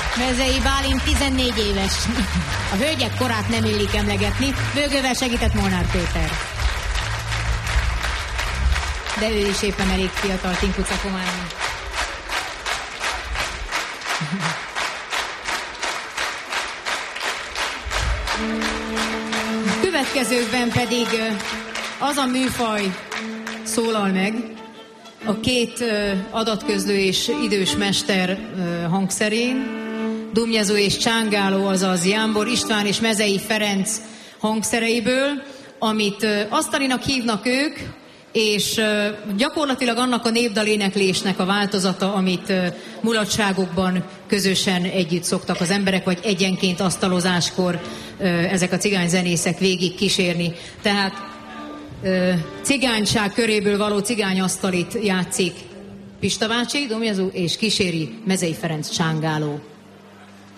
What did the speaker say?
Mezei Bálint 14 éves. A hölgyek korát nem illik emlegetni. Bőgővel segített Molnár Péter. De ő is éppen elég fiatal, Tinkuca Komárnyi. Következőkben pedig az a műfaj szólal meg, a két adatközlő és idős mester hangszerén, Dumjazó és Csángáló, azaz Jámbor István és Mezei Ferenc hangszereiből, amit asztalinak hívnak ők, és gyakorlatilag annak a népdaléneklésnek a változata, amit mulatságokban közösen együtt szoktak az emberek, vagy egyenként asztalozáskor ezek a cigányzenészek végig kísérni. Tehát cigányság köréből való cigányasztalit játszik Pista bácsi, Domjazó, és kíséri Mezei Ferenc Csángáló.